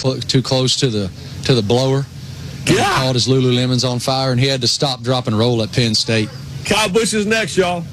too close to the blower. Yeah. He caught his Lululemons on fire, and he had to stop, drop, and roll at Penn State. Kyle Busch is next, y'all.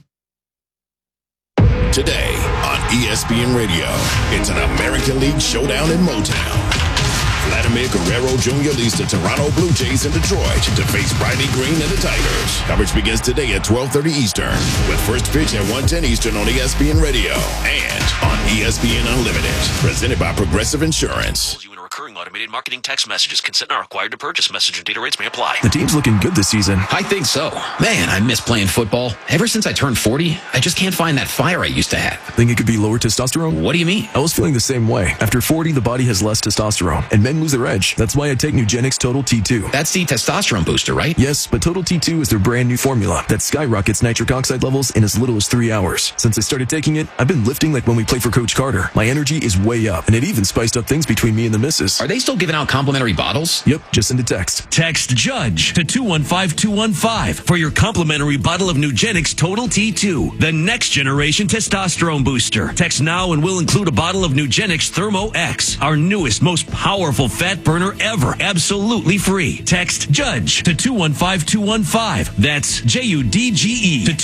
Today on ESPN Radio, it's an American League showdown in Motown. Vladimir Guerrero Jr. leads the Toronto Blue Jays in Detroit to face Briley Green and the Tigers. Coverage begins today at 12:30 Eastern, with first pitch at 1:10 Eastern on ESPN Radio and on ESPN Unlimited. Presented by Progressive Insurance. You in recurring automated marketing text messages. Consent not required to purchase. Message and data rates may apply. The team's looking good this season. I think so. Man, I miss playing football. Ever since I turned 40, I just can't find that fire I used to have. Think it could be lower testosterone? What do you mean? I was feeling the same way. After 40, the body has less testosterone, and men lose their edge. That's why I take Nugenix Total T2. That's the testosterone booster, right? Yes, but Total T2 is their brand new formula that skyrockets nitric oxide levels in as little as 3 hours. Since I started taking it, I've been lifting like when we played for Coach Carter. My energy is way up, and it even spiced up things between me and the missus. Are they still giving out complimentary bottles? Yep, just send a text. Text JUDGE to 215-215 for your complimentary bottle of Nugenix Total T2, the next generation testosterone booster. Text now and we'll include a bottle of Nugenix Thermo X, our newest, most powerful fat burner ever, absolutely free. Text JUDGE to 215-215. That's JUDGE to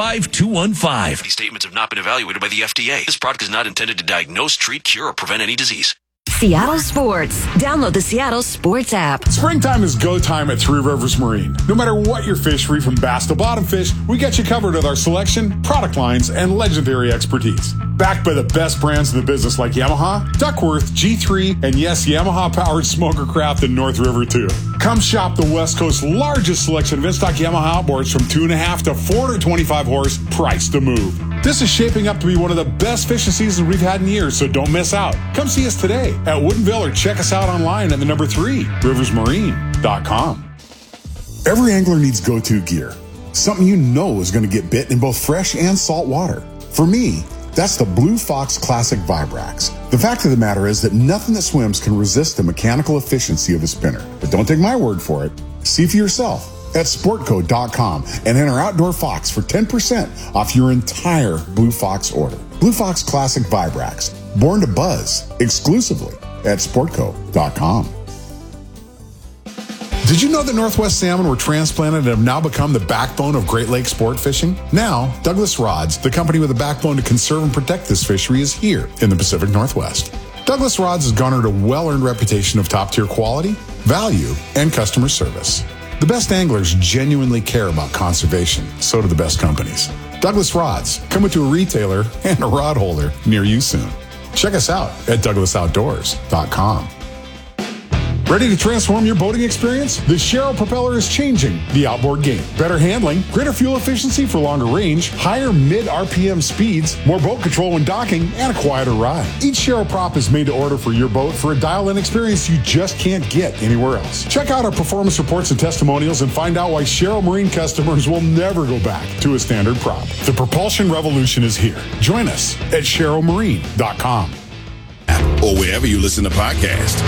215-215. These statements have not been evaluated by the FDA. This product is not intended to diagnose, treat, cure, or prevent any disease. Seattle Sports. Download the Seattle Sports app. Springtime is go time at Three Rivers Marine. No matter what your fishery, from bass to bottom fish, we get you covered with our selection, product lines, and legendary expertise. Backed by the best brands in the business like Yamaha, Duckworth, G3, and yes, Yamaha-powered smoker craft in North River too. Come shop the West Coast's largest selection of in-stock Yamaha outboards from 2.5 to 425 horse, priced to move. This is shaping up to be one of the best fishing seasons we've had in years, so don't miss out. Come see us today at Woodinville or check us out online at the number 3, riversmarine.com. Every angler needs go-to gear. Something you know is going to get bit in both fresh and salt water. For me, that's the Blue Fox Classic Vibrax. The fact of the matter is that nothing that swims can resist the mechanical efficiency of a spinner. But don't take my word for it. See for yourself at sportco.com and enter Outdoor Fox for 10% off your entire Blue Fox order. Blue Fox Classic Vibrax, born to buzz, exclusively at sportco.com. Did you know that Northwest salmon were transplanted and have now become the backbone of Great Lakes sport fishing? Now, Douglas Rods, the company with a backbone to conserve and protect this fishery, is here in the Pacific Northwest. Douglas Rods has garnered a well-earned reputation of top-tier quality, value, and customer service. The best anglers genuinely care about conservation. So do the best companies. Douglas Rods, coming to a retailer and a rod holder near you soon. Check us out at douglasoutdoors.com. Ready to transform your boating experience? The Sharrow propeller is changing the outboard game. Better handling, greater fuel efficiency for longer range, higher mid-RPM speeds, more boat control when docking, and a quieter ride. Each Sharrow prop is made to order for your boat for a dial-in experience you just can't get anywhere else. Check out our performance reports and testimonials and find out why Sharrow Marine customers will never go back to a standard prop. The propulsion revolution is here. Join us at sharrowmarine.com. Or wherever you listen to podcasts.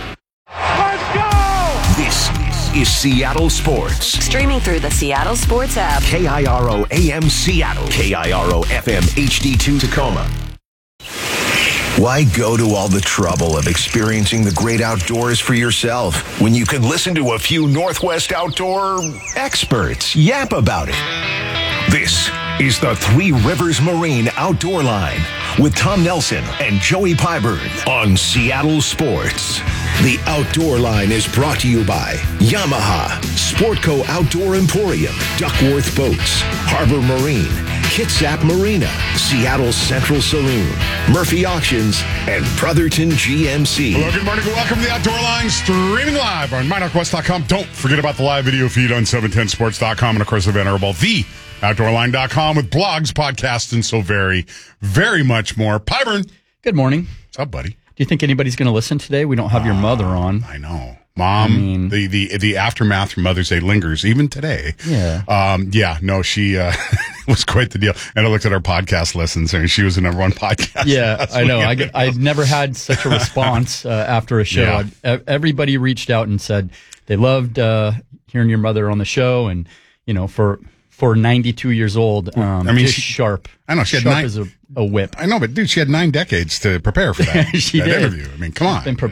This is Seattle Sports. Streaming through the Seattle Sports app. KIRO AM Seattle. KIRO FM HD2 Tacoma. Why go to all the trouble of experiencing the great outdoors for yourself when you can listen to a few Northwest outdoor experts yap about it? This is the Three Rivers Marine Outdoor Line with Tom Nelson and Joey Pyburn on Seattle Sports. The Outdoor Line is brought to you by Yamaha, Sportco Outdoor Emporium, Duckworth Boats, Harbor Marine, Kitsap Marina, Seattle Central Saloon, Murphy Auctions, and Brotherton GMC. Hello, good morning, and welcome to the Outdoor Line, streaming live on MyNorthwest.com. Don't forget about the live video feed on 710sports.com and, of course, the venerable TheOutdoorLine.com with blogs, podcasts, and so very, very much more. Pyburn. Good morning. What's up, buddy? Do you think anybody's going to listen today? We don't have your mother on. I know. Mom, the aftermath from Mother's Day lingers even today. Yeah. She was quite the deal. And I looked at our podcast listens, and she was the number one podcast. Yeah, I know. I've never had such a response after a show. Yeah. Everybody reached out and said they loved hearing your mother on the show, and for 92 years old, she's sharp. I know she had sharp as a whip. I know, but dude, she had 9 decades to prepare for that. She that did. interview. I mean, come on. Been preparing.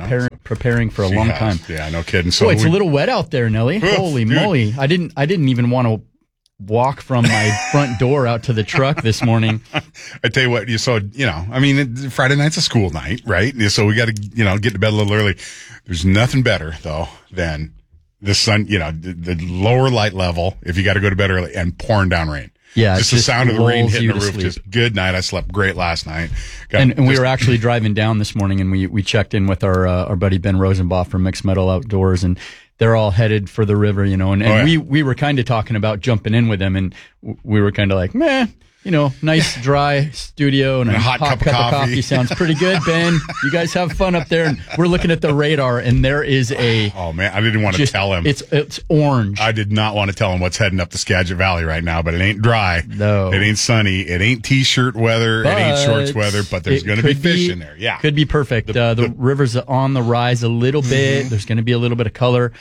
preparing for a long time. Yeah, no kidding. So boy, it's a little wet out there, Nelly. Holy dude. moly! I didn't even want to walk from my front door out to the truck this morning. I tell you what, Friday night's a school night, right? So we got to, get to bed a little early. There's nothing better though than the sun, the lower light level if you got to go to bed early and pouring down rain. Yeah, just the sound of the rain hitting the roof. Just good night. I slept great last night. And we were actually driving down this morning, and we checked in with our buddy Ben Rosenbach from Mixed Metal Outdoors, and they're all headed for the river, we were kind of talking about jumping in with them, and we were kind of like, meh. Nice dry studio and a hot cup of coffee sounds pretty good, Ben. You guys have fun up there. And we're looking at the radar, and there is oh man, I didn't want to tell him. It's orange. I did not want to tell him what's heading up the Skagit Valley right now, but it ain't dry. No. It ain't sunny. It ain't t-shirt weather. It ain't shorts weather, but there's going to be fish in there. Yeah. Could be perfect. The river's on the rise a little bit. There's going to be a little bit of color.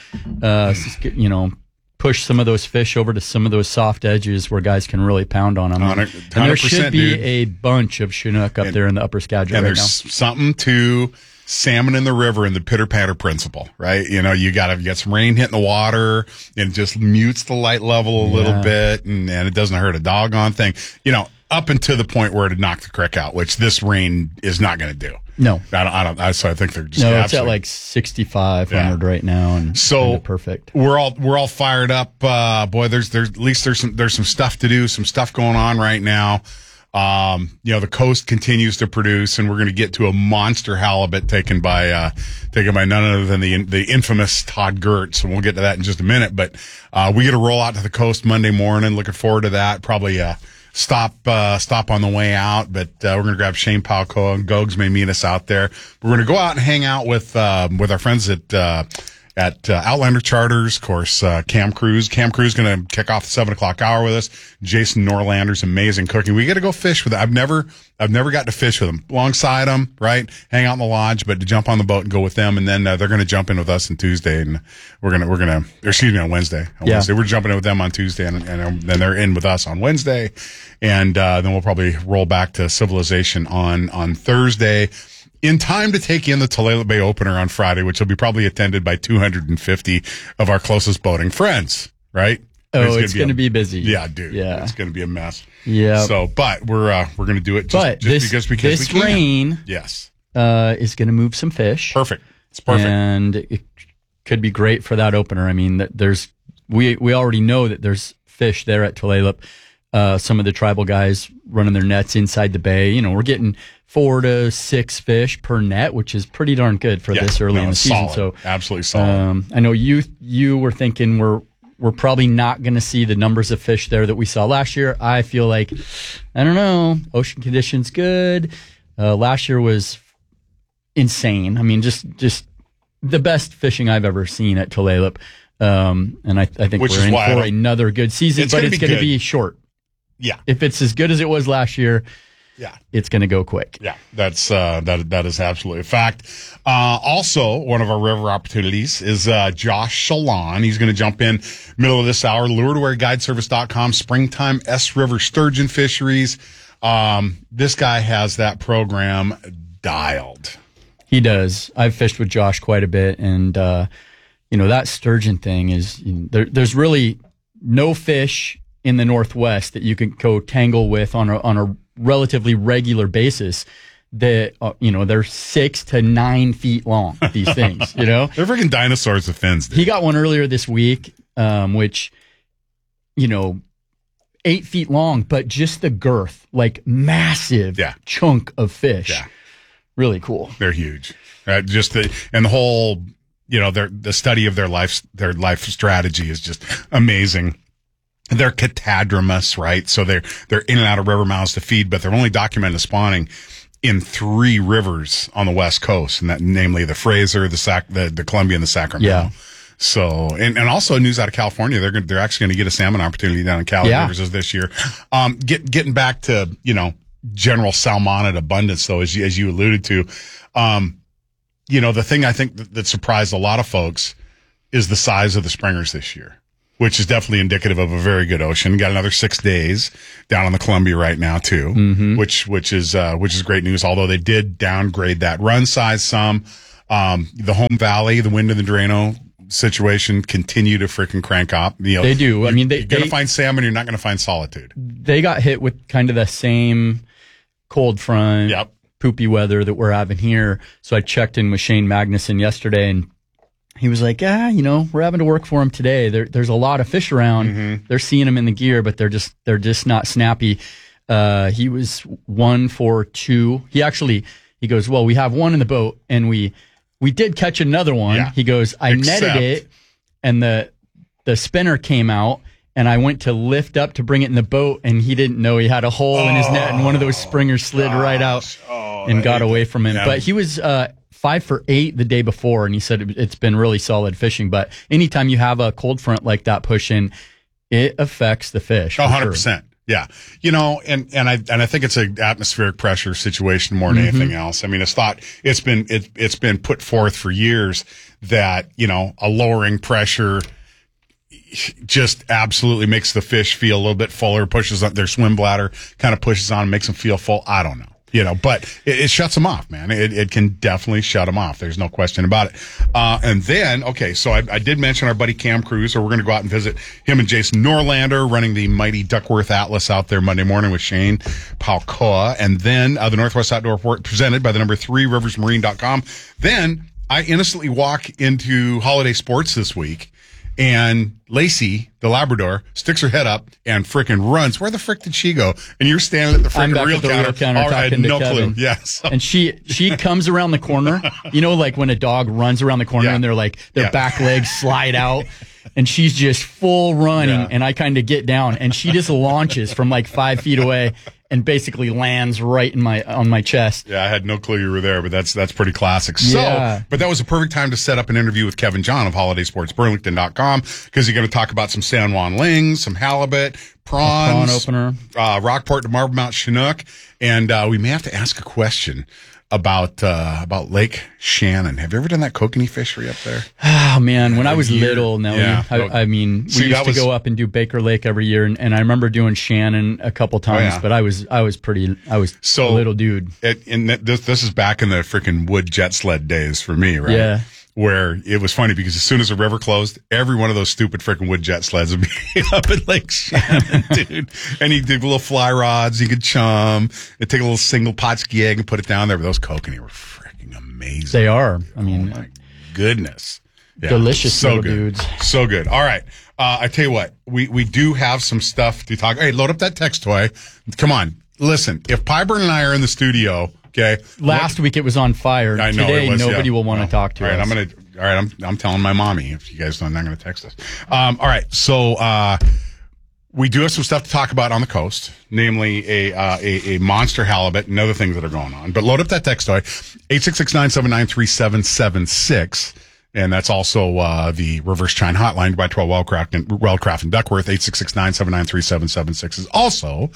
Push some of those fish over to some of those soft edges where guys can really pound on them. And there should be a bunch of Chinook up there in the upper Skagit right now. And there's something to salmon in the river and the pitter-patter principle, right? You get some rain hitting the water, and it just mutes the light level a little bit, and it doesn't hurt a doggone thing. Up until the point where it'd knock the creek out, which this rain is not going to do. No, so I think they're just it's at like 6,500 right now, and so perfect. We're all fired up. Boy, there's at least there's some stuff to do, some stuff going on right now. The coast continues to produce, and we're going to get to a monster halibut taken by none other than the infamous Todd Gertz, and we'll get to that in just a minute. But we get to roll out to the coast Monday morning. Looking forward to that. Probably stop on the way out, but we're going to grab Shane Palco, and Gogs may meet us out there. We're going to go out and hang out with our friends at Outlander Charters. Of course, Cam Cruz. Cam Cruz going to kick off the 7:00 hour with us. Jason Norlander's amazing cooking. We got to go fish with him. I've never got to fish with them alongside them, right? Hang out in the lodge, but to jump on the boat and go with them, and then they're going to jump in with us on Tuesday, and on Wednesday. We're jumping in with them on Tuesday, and then they're in with us on Wednesday, and then we'll probably roll back to Civilization on Thursday, in time to take in the Tulalip Bay opener on Friday, which will be probably attended by 250 of our closest boating friends, right? Oh, it's going to be busy. Yeah, dude. Yeah. It's going to be a mess. Yeah. So, but we're going to do it just because we can. This rain yes, is going to move some fish. Perfect. It's perfect. And it could be great for that opener. I mean, we already know that there's fish there at Tulalip. Some of the tribal guys running their nets inside the bay. We're getting 4 to 6 fish per net, which is pretty darn good for this early in the season. Solid. So absolutely solid. I know you were thinking we're probably not going to see the numbers of fish there that we saw last year. I feel like, I don't know, ocean conditions good. Last year was insane. I mean, just the best fishing I've ever seen at Tulalip. And I think we're in for another good season, but it's going to be short. Yeah. If it's as good as it was last year, it's going to go quick. Yeah, that's that is absolutely a fact. Also, one of our river opportunities is Josh Shalon. He's going to jump in middle of this hour. LureToWhereGuideservice.com. Springtime S River Sturgeon Fisheries. This guy has that program dialed. He does. I've fished with Josh quite a bit, and that sturgeon thing is there's really no fish in the Northwest that you can go tangle with on a relatively regular basis that they're 6 to 9 feet long, these things. They're freaking dinosaurs with fins, dude. He got one earlier this week, which 8 feet long, but just the girth, like massive chunk of fish. Yeah, really cool. They're huge. The whole the study of their life strategy is just amazing. They're catadromous, right? So they're in and out of river mouths to feed, but they're only documented spawning in 3 rivers on the West Coast, and that namely the Fraser, the Columbia, and the Sacramento. Yeah. So, and also news out of California, they're actually going to get a salmon opportunity down in Cali Rivers this year. Getting back to general salmonid abundance, though, as you alluded to, the thing I think that surprised a lot of folks is the size of the springers this year, which is definitely indicative of a very good ocean. Got another 6 days down on the Columbia right now too, which is great news. Although they did downgrade that run size some, The Home Valley, the Wind and the Drano situation continue to freaking crank up. They do. I mean, you're going to find salmon, you're not going to find solitude. They got hit with kind of the same cold front, poopy weather that we're having here. So I checked in with Shane Magnuson yesterday, and he was like, we're having to work for him today. There's a lot of fish around. Mm-hmm. They're seeing them in the gear, but they're just not snappy. He was 1 for 2. He goes, well, we have one in the boat, and we did catch another one. Yeah. He goes, I netted it, and the spinner came out, and I went to lift up to bring it in the boat, and he didn't know he had a hole in his net, and one of those springers slid right out and got away from him. Yeah. But he was 5 for 8 the day before, and he said it's been really solid fishing. But anytime you have a cold front like that pushing, it affects the fish. 100%. Sure. Yeah. And I think it's an atmospheric pressure situation more than anything else. I mean, it's been put forth for years that, a lowering pressure just absolutely makes the fish feel a little bit fuller, pushes on their swim bladder, kind of pushes on, makes them feel full. I don't know. But it shuts them off, man. It can definitely shut them off. There's no question about it. And then, so I did mention our buddy Cam Cruz, so we're going to go out and visit him and Jason Norlander running the mighty Duckworth Atlas out there Monday morning with Shane Palcoa. And then the Northwest Outdoor Report presented by the number 3 riversmarine.com. Then I innocently walk into Holiday Sports this week, and Lacey, the Labrador, sticks her head up and frickin' runs. Where the frick did she go? And you're standing at the frickin' reel counter. I had no clue. Yes. And she comes around the corner. Like when a dog runs around the corner and their back legs slide out. And she's just full running, and I kind of get down, and she just launches from 5 feet away and basically lands right on my chest. Yeah, I had no clue you were there, but that's pretty classic. So, but that was a perfect time to set up an interview with Kevin John of HolidaySportsBurlington.com, because you're going to talk about some San Juan lings, some halibut, prawns, prawn opener, Rockport to Marbled Chinook, and we may have to ask a question about Lake Shannon. Have you ever done that kokanee fishery up there? Oh man, when I was little, Nelly, we used to go up and do Baker Lake every year, and I remember doing Shannon a couple times, but I was a little dude. This is back in the freaking wood jet sled days for me, right? Yeah. Where it was funny because as soon as the river closed, every one of those stupid freaking wood jet sleds would be up in Lake Shannon, dude. And you did little fly rods, you could chum, and take a little single Potski egg and put it down there. But those kokanee were freaking amazing. They are. I mean, oh my goodness. Yeah, delicious so little good. dudes. So good. All right. I tell you what, we do have some stuff to talk. Hey, load up that text toy. Come on. Listen, if Pyburn and I are in the studio, okay. Last week it was on fire. I know. Today nobody will want to talk to us. All right, I'm telling my mommy if you guys are not going to text us. All right, so we do have some stuff to talk about on the coast, namely a monster halibut and other things that are going on. But load up that text toy, 866-979-3776. And that's also the reverse chine hotline by 12 Wellcraft and Duckworth. 866-979-3776 is also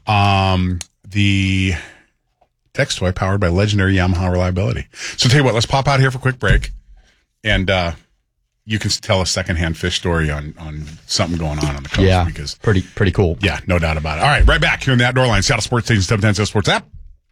the text toy powered by legendary Yamaha reliability. So tell you what, let's pop out here for a quick break, and you can tell a secondhand fish story on something going on the coast. Yeah, because pretty cool. Yeah, no doubt about it. All right, right back here in the Outdoor Line, Seattle Sports Station 710 Sports app.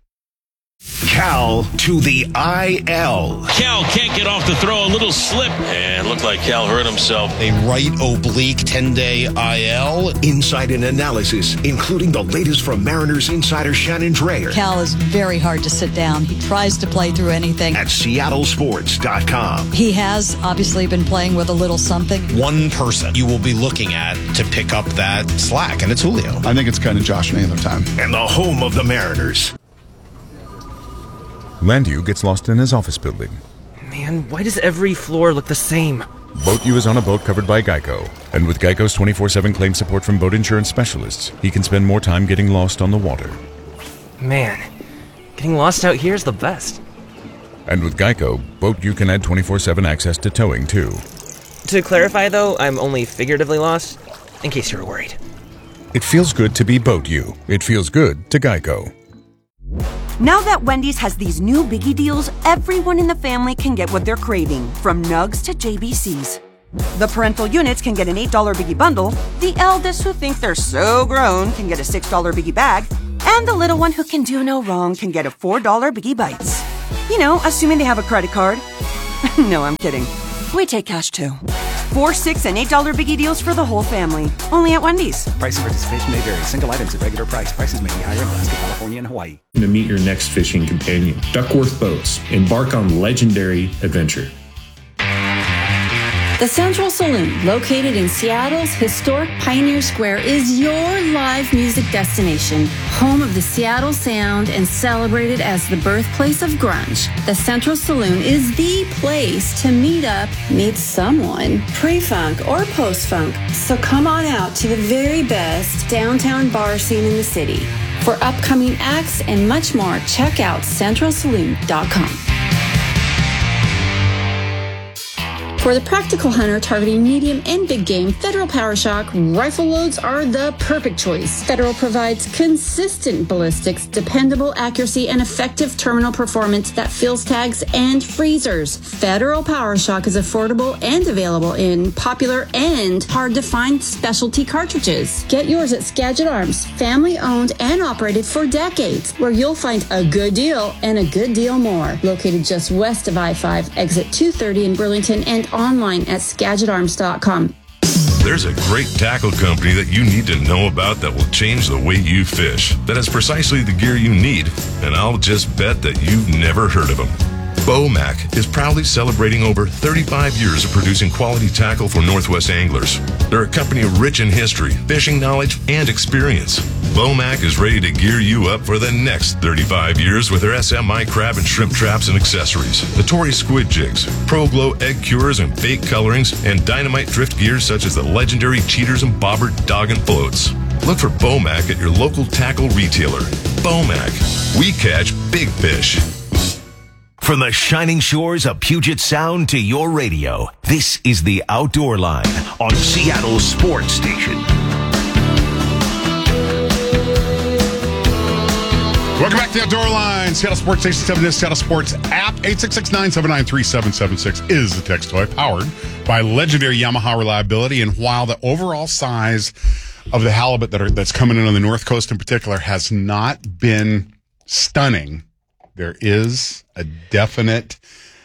Cal to the IL. Cal can't get off the throw, a little slip, and looked like Cal hurt himself. A right oblique 10-day IL. Insight and analysis, including the latest from Mariners insider Shannon Drayer. Cal is very hard to sit down. He tries to play through anything. At seattlesports.com. He has obviously been playing with a little something. One person you will be looking at to pick up that slack, and it's Julio. I think it's kind of Josh Naylor time. And the home of the Mariners. Landu gets lost in his office building. Man, why does every floor look the same? BoatU is on a boat covered by Geico. And with Geico's 24/7 claim support from boat insurance specialists, he can spend more time getting lost on the water. Man, getting lost out here is the best. And with Geico, BoatU can add 24/7 access to towing, too. To clarify, though, I'm only figuratively lost, in case you were worried. It feels good to be BoatU. It feels good to Geico. Now that Wendy's has these new biggie deals, everyone in the family can get what they're craving, from nugs to JBCs. The parental units can get an $8 biggie bundle, the eldest who think they're so grown can get a $6 biggie bag, and the little one who can do no wrong can get a $4 biggie bites. You know, assuming they have a credit card. No, I'm kidding. We take cash too. $4, $6, and $8 biggie deals for the whole family. Only at Wendy's. Price and participation may vary. Single items at regular price. Prices may be higher in Alaska, California, and Hawaii. To meet your next fishing companion, Duckworth Boats. Embark on legendary adventure. The Central Saloon, located in Seattle's historic Pioneer Square, is your live music destination, home of the Seattle sound and celebrated as the birthplace of grunge. The Central Saloon is the place to meet up, meet someone, pre-funk or post-funk. So come on out to the very best downtown bar scene in the city. For upcoming acts and much more, check out centralsaloon.com. For the practical hunter targeting medium and big game, Federal PowerShock rifle loads are the perfect choice. Federal provides consistent ballistics, dependable accuracy, and effective terminal performance that fills tags and freezers. Federal PowerShock is affordable and available in popular and hard-to-find specialty cartridges. Get yours at Skagit Arms, family-owned and operated for decades, where you'll find a good deal and a good deal more. Located just west of I-5, exit 230 in Burlington, and online at SkagitArms.com. There's a great tackle company that you need to know about that will change the way you fish. That has precisely the gear you need, and I'll just bet that you've never heard of them. Bomac is proudly celebrating over 35 years of producing quality tackle for Northwest anglers. They're a company rich in history, fishing knowledge, and experience. Bomac is ready to gear you up for the next 35 years with their SMI crab and shrimp traps and accessories, the Tory squid jigs, Pro Glow egg cures and fake colorings, and dynamite drift gears such as the legendary cheaters and bobber dog and floats. Look for Bomac at your local tackle retailer. Bomac. We catch big fish. From the shining shores of Puget Sound to your radio, this is the Outdoor Line on Seattle's Sports Station. Welcome back to the Outdoor Line. Seattle Sports Station 7 is Seattle Sports app. 866-979-3776 is the text toy, powered by legendary Yamaha reliability. And while the overall size of the halibut that's coming in on the North Coast in particular has not been stunning, there is a definite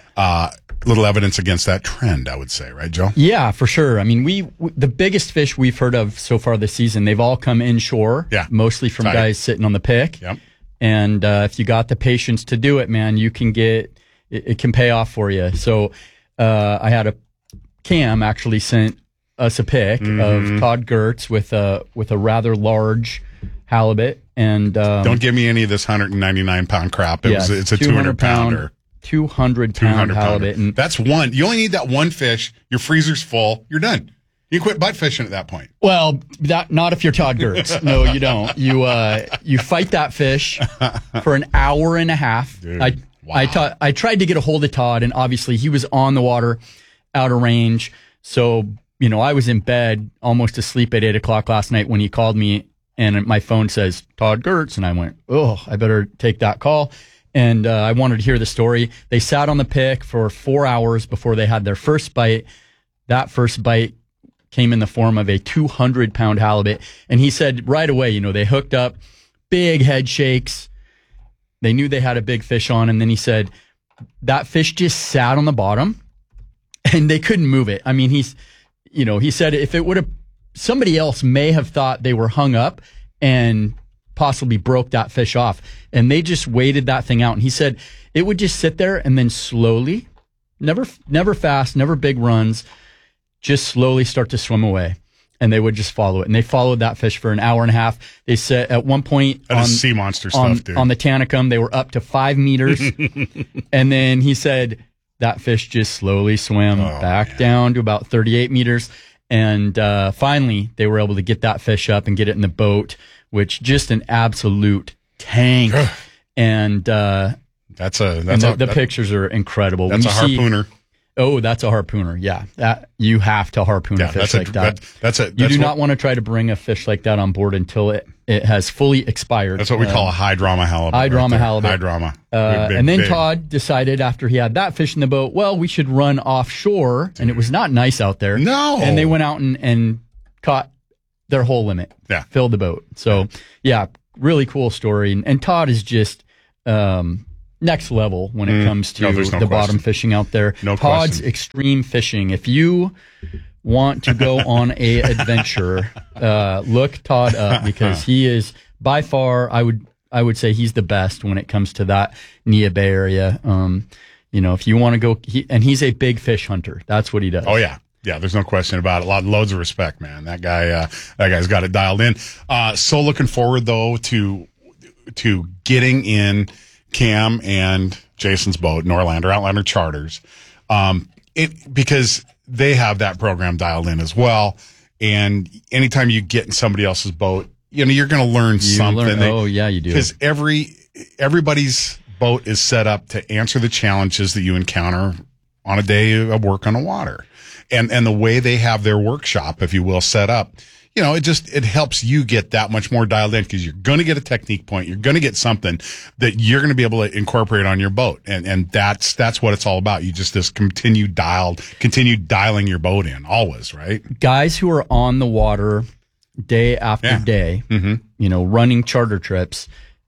little evidence against that trend, I would say, right, Joe? Yeah, for sure. I mean, the biggest fish we've heard of so far this season, they've all come inshore, mostly from guys sitting on the pick. Yep. And if you got the patience to do it, man, you can it can pay off for you. So I had Cam actually sent us a pic of Todd Gertz with a rather large halibut. And don't give me any of this 199-pound crap. It's a 200-pounder. 200-pound halibut. And that's one. You only need that one fish. Your freezer's full. You're done. You quit butt fishing at that point. Well, not if you're Todd Gertz. No, you don't. You fight that fish for an hour and a half. Dude, I tried to get a hold of Todd, and obviously he was on the water, out of range. So, I was in bed, almost asleep at 8 o'clock last night when he called me, and my phone says, Todd Gertz, and I went, I better take that call. And I wanted to hear the story. They sat on the pick for 4 hours before they had their first bite. That first bite came in the form of a 200-pound halibut. And he said right away, they hooked up, big head shakes. They knew they had a big fish on. And then he said that fish just sat on the bottom and they couldn't move it. I mean, he said if it would have, somebody else may have thought they were hung up and possibly broke that fish off. And they just waited that thing out. And he said it would just sit there and then slowly, never fast, never big runs, just slowly start to swim away. And they would just follow it. And they followed that fish for an hour and a half. They said at one point that is sea monster stuff, dude. On the Tanacum, they were up to 5 meters. And then he said that fish just slowly swam back down to about 38 meters. And finally, they were able to get that fish up and get it in the boat, which just an absolute tank. And the pictures are incredible. That's a harpooner. That's a harpooner. Yeah, that you have to harpoon a fish like that. You do not want to try to bring a fish like that on board until it has fully expired. That's what we call a high drama halibut. High drama halibut. High drama. And then Todd decided after he had that fish in the boat, we should run offshore, and it was not nice out there. No. And they went out and caught their whole limit. Yeah. Filled the boat. So yeah, really cool story. And Todd is just next level when it comes to the bottom fishing out there. No Todd's question. Extreme Fishing. If you want to go on a adventure, look Todd up, because he is by far, I would say he's the best when it comes to that Nia Bay area. If you want to go, he's a big fish hunter. That's what he does. Oh yeah. Yeah, there's no question about it. Loads of respect, man. That guy's got it dialed in. So looking forward though to getting in Cam and Jason's boat, Norlander Outlander Charters, because they have that program dialed in as well. And anytime you get in somebody else's boat, you're going to learn something. You do. Because everybody's boat is set up to answer the challenges that you encounter on a day of work on the water. And the way they have their workshop, if you will, set up, it helps you get that much more dialed in, because you're going to get a technique point. You're going to get something that you're going to be able to incorporate on your boat. And that's what it's all about. You just continue dialing your boat in always, right? Guys who are on the water day after day, running charter trips,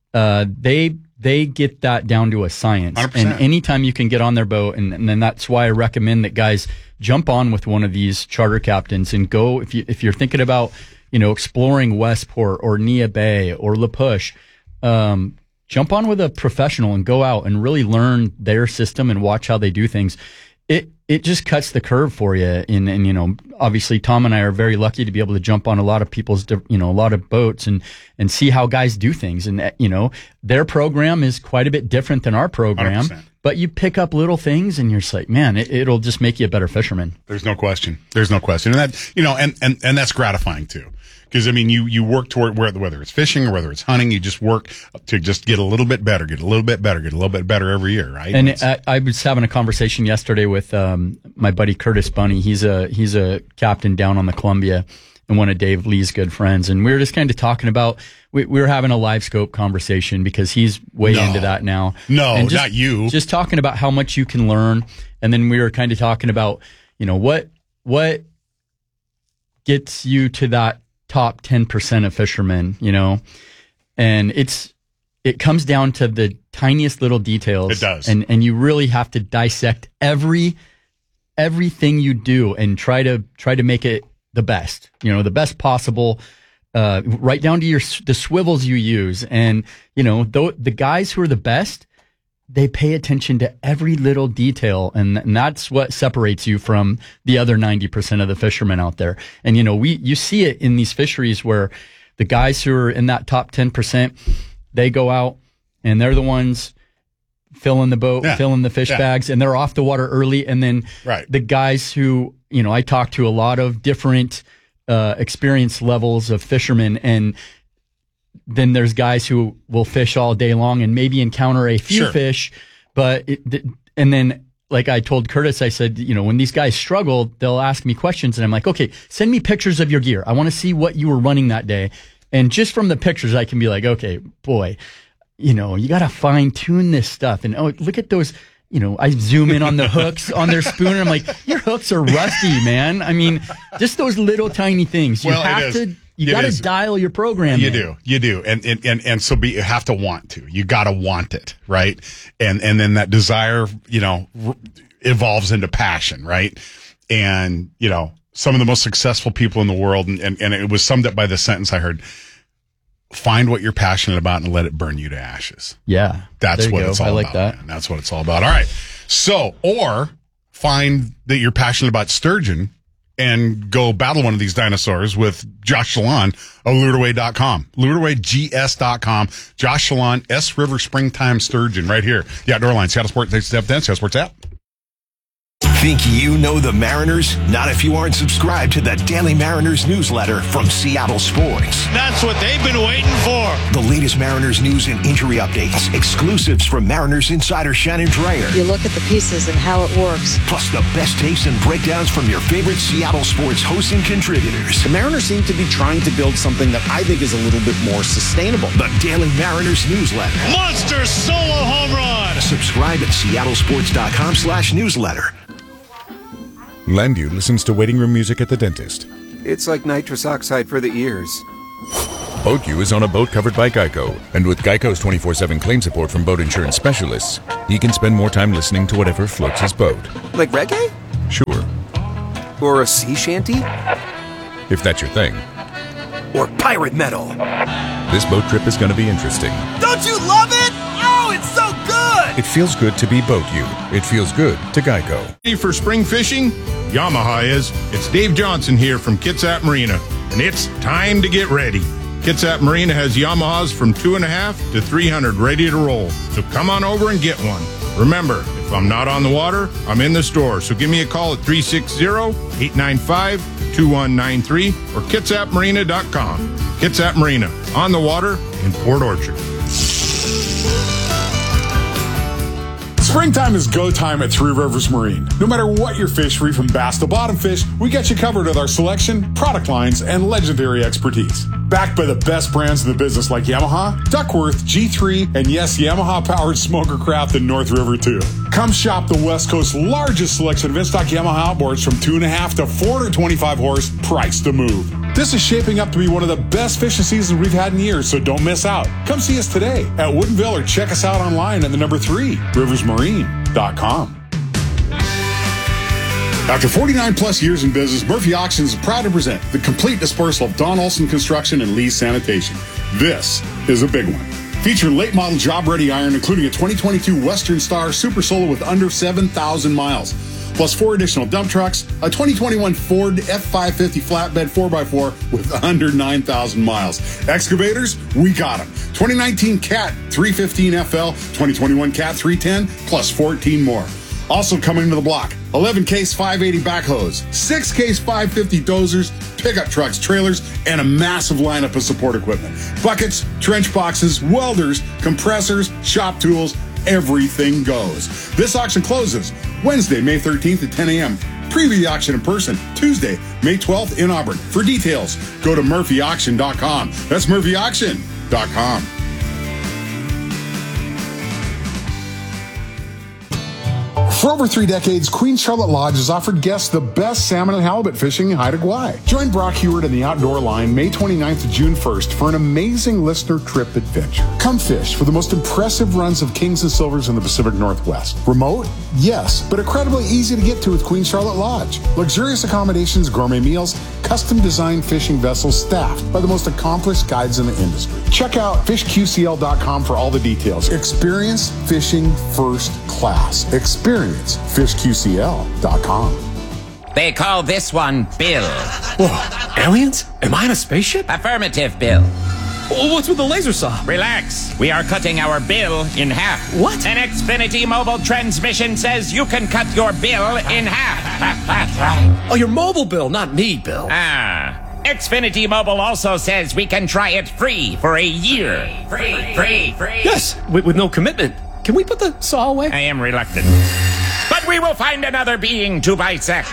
they get that down to a science. 100%. And anytime you can get on their boat, and then that's why I recommend that guys jump on with one of these charter captains and go, if you're thinking about, exploring Westport or Nia Bay or La Push, jump on with a professional and go out and really learn their system and watch how they do things. It just cuts the curve for you. And obviously Tom and I are very lucky to be able to jump on a lot of people's, a lot of boats and see how guys do things. And, their program is quite a bit different than our program, 100%. But you pick up little things and you're just like, man, it'll just make you a better fisherman. There's no question. And that, and that's gratifying too. Because, you work toward whether it's fishing or whether it's hunting, you just work to just get a little bit better, get a little bit better every year, right? And I was having a conversation yesterday with my buddy Curtis Bunny. He's a captain down on the Columbia and one of Dave Lee's good friends. And we were just kind of talking about, we were having a live scope conversation because he's way into that now. No, and not you. Just talking about how much you can learn. And then we were kind of talking about, what gets you to that top 10% of fishermen, and it comes down to the tiniest little details. It does. And you really have to dissect everything you do and try to make it the best, the best possible, right down to the swivels you use. And, the guys who are the best, they pay attention to every little detail, and that's what separates you from the other 90% of the fishermen out there. And, you see it in these fisheries where the guys who are in that top 10%, they go out and they're the ones filling the boat, filling the fish bags, and they're off the water early. And then the guys who, I talk to a lot of different experience levels of fishermen, and then there's guys who will fish all day long and maybe encounter a few fish, and then like I told Curtis, I said, when these guys struggle, they'll ask me questions, and I'm like, okay, send me pictures of your gear. I want to see what you were running that day. And just from the pictures, I can be like, okay, boy, you got to fine tune this stuff. And look at those, I zoom in on the hooks on their spoon, and I'm like, your hooks are rusty, man. Just those little tiny things. You got to dial your program. You do. And so you have to want to. You got to want it, right? And then that desire, evolves into passion, right? And, some of the most successful people in the world, and it was summed up by the sentence I heard: find what you're passionate about and let it burn you to ashes. Yeah. That's what it's all about. I like that. Man. That's what it's all about. All right. So, or find that you're passionate about sturgeon and go battle one of these dinosaurs with Josh Shalon of LureAway.com. LureAwayGS.com. Josh Shalon, S River Springtime Sturgeon, right here. The Outdoor Line, Seattle Sports, Seattle Sports app. Think you know the Mariners? Not if you aren't subscribed to the Daily Mariners newsletter from Seattle Sports. That's what they've been waiting for. The latest Mariners news and injury updates, exclusives from Mariners insider Shannon Dreyer. You look at the pieces and how it works. Plus the best takes and breakdowns from your favorite Seattle sports hosts and contributors. The Mariners seem to be trying to build something that I think is a little bit more sustainable. The Daily Mariners newsletter. Monster solo home run. Subscribe at seattlesports.com/newsletter. Landview listens to waiting room music at the dentist. It's like nitrous oxide for the ears. Boat U is on a boat covered by Geico. And with Geico's 24/7 claim support from boat insurance specialists, he can spend more time listening to whatever floats his boat. Like reggae? Sure. Or a sea shanty? If that's your thing. Or pirate metal? This boat trip is going to be interesting. Don't you love it? Oh, it's so good! It feels good to be Boat U. It feels good to Geico. Ready for spring fishing? Yamaha is. It's Dave Johnson here from Kitsap Marina, and it's time to get ready. Kitsap Marina has Yamahas from 2.5 to 300 ready to roll, so come on over and get one. Remember, if I'm not on the water, I'm in the store, so give me a call at 360-895-2193 or kitsapmarina.com. Kitsap Marina, on the water in Port Orchard. Springtime is go time at Three Rivers Marine. No matter what your fishery, from bass to bottom fish, we got you covered with our selection, product lines, and legendary expertise. Backed by the best brands in the business like Yamaha, Duckworth, G3, and yes, Yamaha-powered Smoker Craft in North River too. Come shop the West Coast's largest selection of in-stock Yamaha outboards from 2.5 to 425 horse, priced to move. This is shaping up to be one of the best fishing seasons we've had in years, so don't miss out. Come see us today at Woodinville or check us out online at the number 3, riversmarine.com. After 49 plus years in business, Murphy Auctions is proud to present the complete dispersal of Don Olson Construction and Lee's Sanitation. This is a big one. Featuring late model job ready iron, including a 2022 Western Star Super Solo with under 7,000 miles. Plus 4 additional dump trucks, a 2021 Ford F550 flatbed 4x4 with under 9,000 miles. Excavators, we got them. 2019 Cat 315 FL, 2021 Cat 310, plus 14 more. Also coming to the block, 11 Case 580 backhoes, 6 Case 550 dozers, pickup trucks, trailers, and a massive lineup of support equipment. Buckets, trench boxes, welders, compressors, shop tools, everything goes. This auction closes Wednesday, May 13th at 10 a.m. Preview the auction in person Tuesday, May 12th in Auburn. For details, go to murphyauction.com. That's murphyauction.com. For over 3 decades, Queen Charlotte Lodge has offered guests the best salmon and halibut fishing in Haida Gwaii. Join Brock Heward and the Outdoor Line May 29th to June 1st for an amazing listener trip adventure. Come fish for the most impressive runs of kings and silvers in the Pacific Northwest. Remote? Yes, but incredibly easy to get to with Queen Charlotte Lodge. Luxurious accommodations, gourmet meals, custom designed fishing vessels staffed by the most accomplished guides in the industry. Check out fishqcl.com for all the details. Experience fishing first class. Experience fishqcl.com. They call this one Bill. Whoa, aliens? Am I in a spaceship? Affirmative, Bill. What's with the laser saw? Relax. We are cutting our bill in half. What? An Xfinity mobile transmission says you can cut your bill in half. Oh, your mobile bill, not me, Bill. Xfinity Mobile also says we can try it free for a year. Free. Yes, with no commitment. Can we put the saw away? I am reluctant. But we will find another being to bisect.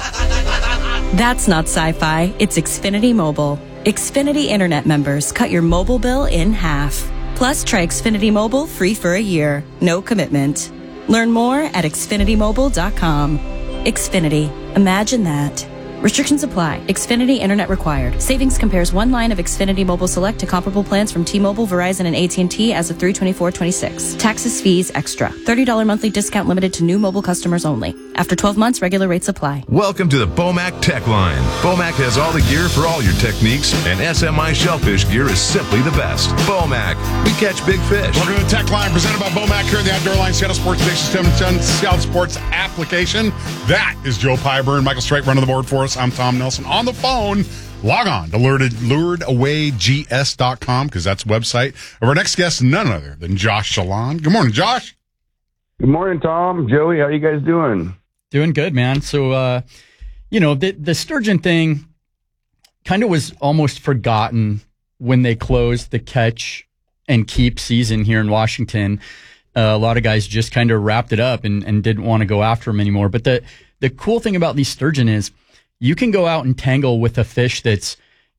That's not sci-fi. It's Xfinity Mobile. Xfinity Internet members cut your mobile bill in half. Plus, try Xfinity Mobile free for a year. No commitment. Learn more at xfinitymobile.com. Xfinity. Imagine that. Restrictions apply. Xfinity Internet required. Savings compares one line of Xfinity Mobile Select to comparable plans from T-Mobile, Verizon, and AT&T as of 3/24/26. Taxes, fees, extra. $30 monthly discount limited to new mobile customers only. After 12 months, regular rates apply. Welcome to the Bomac Tech Line. Bomac has all the gear for all your techniques, and SMI shellfish gear is simply the best. Bomac, we catch big fish. Welcome to the Tech Line, presented by Bomac here at the Outdoor Line, Seattle Sports Station, Seattle Sports application. That is Joe Pyburn, Michael Straight running the board for us. I'm Tom Nelson. On the phone, log on to luredawaygs.com because that's the website of our next guest, none other than Josh Shalon. Good morning, Josh. Good morning, Tom. Joey, how you guys doing? Doing good, man. So, the sturgeon thing kind of was almost forgotten when they closed the catch and keep season here in Washington. A lot of guys just kind of wrapped it up and didn't want to go after them anymore. But the cool thing about these sturgeon is you can go out and tangle with a fish that's,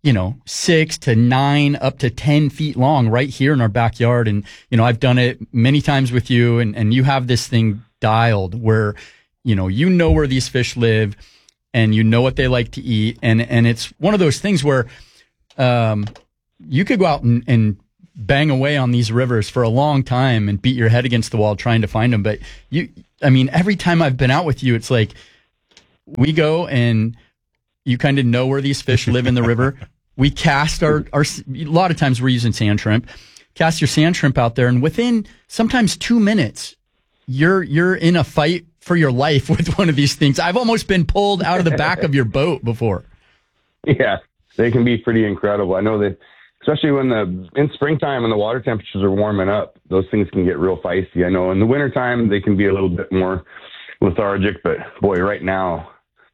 6 to 9 up to 10 feet long right here in our backyard. And, I've done it many times with you and you have this thing dialed where, you know where these fish live and you know what they like to eat. And it's one of those things where, you could go out and bang away on these rivers for a long time and beat your head against the wall trying to find them. But every time I've been out with you, it's like we go and you kind of know where these fish live in the river. We cast our a lot of times we're using sand shrimp. Cast your sand shrimp out there, and within sometimes 2 minutes, you're in a fight for your life with one of these things. I've almost been pulled out of the back of your boat before. Yeah, they can be pretty incredible. I know that, especially in springtime when the water temperatures are warming up, those things can get real feisty. I know in the wintertime they can be a little bit more lethargic, but boy, right now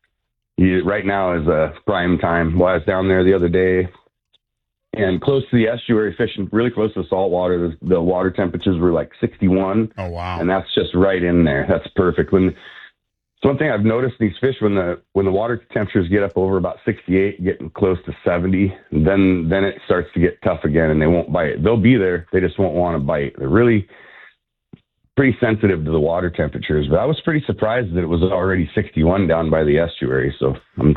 is a prime time. Well, I was down there the other day and close to the estuary fishing, really close to salt water. The water temperatures were like 61. Oh, wow. And that's just right in there. That's perfect. So one thing I've noticed these fish, when the water temperatures get up over about 68, getting close to 70, then it starts to get tough again and they won't bite. They'll be there. They just won't want to bite. They're really pretty sensitive to the water temperatures, but I was pretty surprised that it was already 61 down by the estuary. So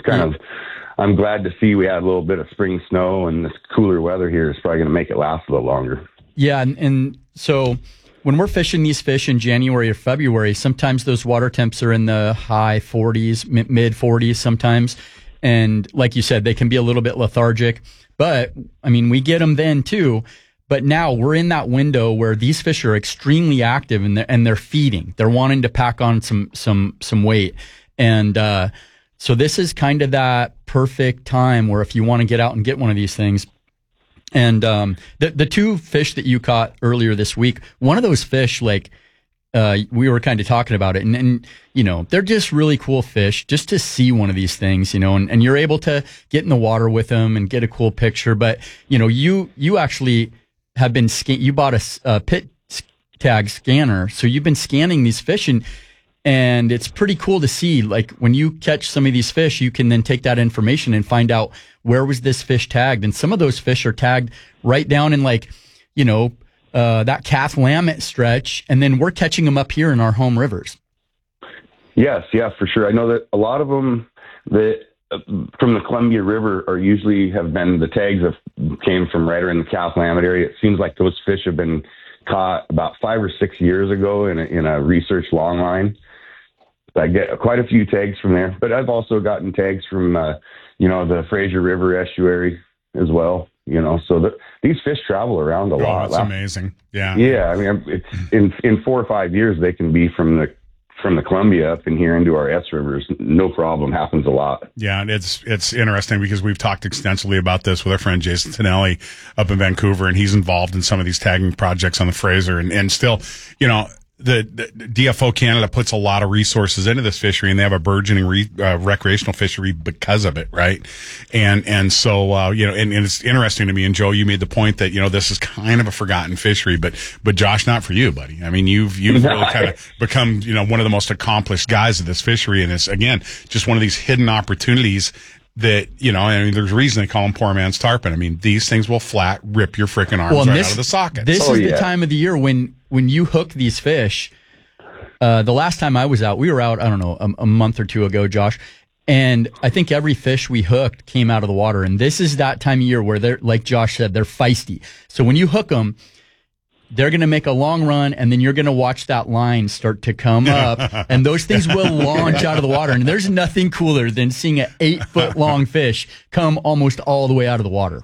I'm glad to see we had a little bit of spring snow, and this cooler weather here is probably going to make it last a little longer. Yeah. And so when we're fishing these fish in January or February, sometimes those water temps are in the high 40s, mid 40s sometimes. And like you said, they can be a little bit lethargic, but we get them then too. But now we're in that window where these fish are extremely active and they're feeding. They're wanting to pack on some weight. And so this is kind of that perfect time where if you want to get out and get one of these things. And the two fish that you caught earlier this week, one of those fish, we were kind of talking about it, and they're just really cool fish just to see one of these things, and you're able to get in the water with them and get a cool picture. But, you actually have been you bought a pit tag scanner, so you've been scanning these fish, and it's pretty cool to see. Like when you catch some of these fish, you can then take that information and find out where was this fish tagged, and some of those fish are tagged right down in that Cath-Lammet stretch, and then we're catching them up here in our home rivers. Yes, yeah, for sure. I know that a lot of them that from the Columbia River have been the tags that came from right around the Cath-Lammet area. It seems like those fish have been caught about 5 or 6 years ago in a research long line. I get quite a few tags from there, but I've also gotten tags from the Fraser River estuary as well. So these fish travel around a lot. That's amazing. Yeah. Yeah. It's in 4 or 5 years, they can be from the Columbia up in here into our S rivers. No problem. Happens a lot. Yeah. And it's interesting because we've talked extensively about this with our friend Jason Tonelli up in Vancouver, and he's involved in some of these tagging projects on the Fraser, and still, the DFO Canada puts a lot of resources into this fishery, and they have a burgeoning recreational fishery because of it, right? And so and it's interesting to me. And Joe, you made the point that this is kind of a forgotten fishery, but Josh, not for you, buddy. You've really kind of become one of the most accomplished guys of this fishery, and it's again just one of these hidden opportunities that, there's a reason they call them poor man's tarpon. These things will flat rip your freaking arms out of the socket. This is the time of the year when you hook these fish. The last time I was out, we were out, I don't know, a month or two ago, Josh, and I think every fish we hooked came out of the water. And this is that time of year where they're, like Josh said, they're feisty. So when you hook them, they're going to make a long run, and then you're going to watch that line start to come up, and those things will launch out of the water. And there's nothing cooler than seeing an 8-foot-long fish come almost all the way out of the water.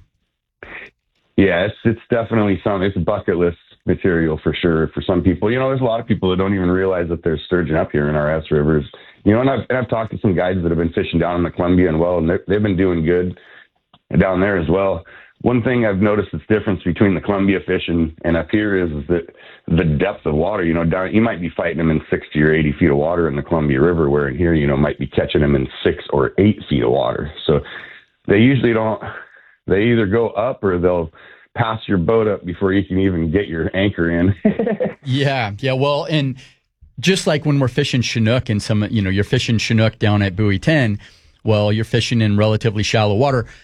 Yeah, it's definitely it's bucket list material for sure for some people. There's a lot of people that don't even realize that there's sturgeon up here in our S rivers. And I've talked to some guys that have been fishing down in the Columbia and they've been doing good down there as well. One thing I've noticed that's difference between the Columbia fishing and up here is that the depth of water, down, you might be fighting them in 60 or 80 feet of water in the Columbia River, where in here, might be catching them in 6 or 8 feet of water. So they usually they either go up or they'll pass your boat up before you can even get your anchor in. Yeah. Well, and just like when we're fishing Chinook and you're fishing Chinook down at Buoy 10, well, you're fishing in relatively shallow water.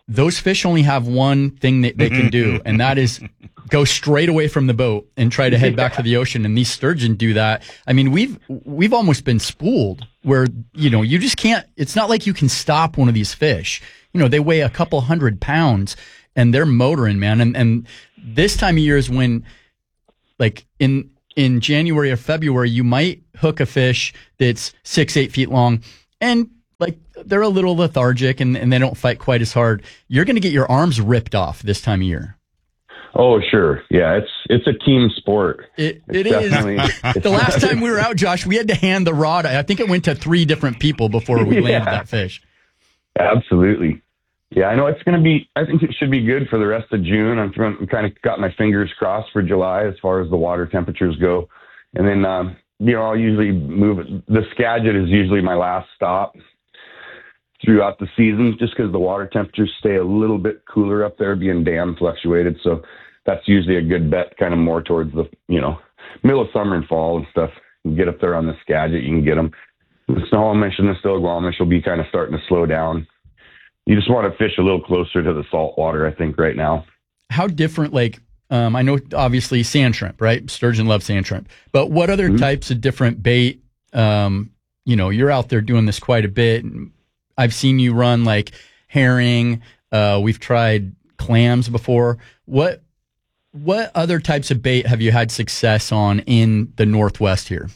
those fish only have one thing that they can do, and that is go straight away from the boat and try to head back to the ocean. And these sturgeon do that. I mean, we've almost been spooled where, you just can't, it's not like you can stop one of these fish. They weigh a couple 100 pounds and they're motoring, man. And this time of year is when, like in January or February, you might hook a fish that's 6-8 feet long and like they're a little lethargic and they don't fight quite as hard. You're going to get your arms ripped off this time of year. Oh, sure. Yeah, it's a team sport. It is. The last time we were out, Josh, we had to hand the rod. I think it went to 3 different people before we landed that fish. Absolutely. Yeah, I know it's going to be, I think it should be good for the rest of June. I'm kind of got my fingers crossed for July as far as the water temperatures go. And then, I'll usually move it. The Skagit is usually my last stop throughout the season, just because the water temperatures stay a little bit cooler up there, being dam fluctuated. So that's usually a good bet, kind of more towards the, middle of summer and fall and stuff. You get up there on the Skagit, you can get them. The Snohomish and the Still-Squamish will be kind of starting to slow down. You just want to fish a little closer to the salt water, I think, right now. How different, I know obviously sand shrimp, right? Sturgeon love sand shrimp. But what other types of different bait, you're out there doing this quite a bit. I've seen you run like herring. We've tried clams before. What other types of bait have you had success on in the Northwest here?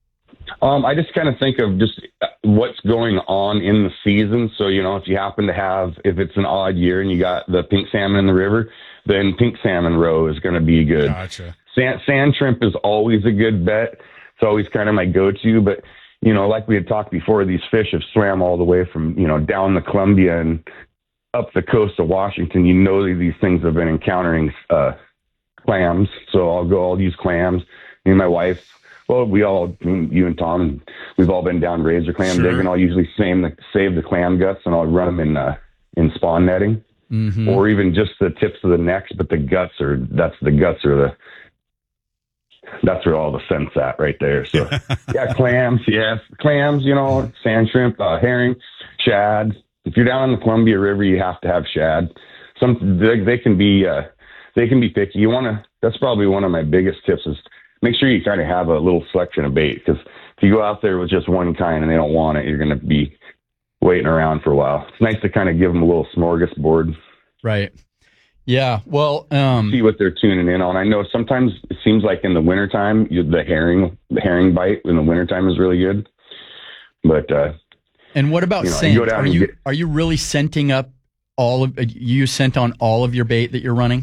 I just kind of think of just what's going on in the season. So, if you happen to have, if it's an odd year and you got the pink salmon in the river, then pink salmon roe is going to be good. Gotcha. Sand shrimp is always a good bet. It's always kind of my go-to, but like we had talked before, these fish have swam all the way from, down the Columbia and up the coast of Washington. These things have been encountering clams. So I'll use clams. Me and my wife, you and Tom, we've all been down razor clam digging. I'll usually save the clam guts and I'll run them in spawn netting, or even just the tips of the necks, but that's where all the scent's at right there. So yeah, clams, sand shrimp, herring, shad. If you're down in the Columbia River, you have to have shad. They can be picky. That's probably one of my biggest tips is make sure you kind of have a little selection of bait, because if you go out there with just one kind and they don't want it, you're going to be waiting around for a while. It's nice to kind of give them a little smorgasbord. Right. Yeah. Well, see what they're tuning in on. I know sometimes it seems like in the wintertime, the herring bite in the wintertime is really good. But, and what about scent? Are you really scenting up you scent on all of your bait that you're running?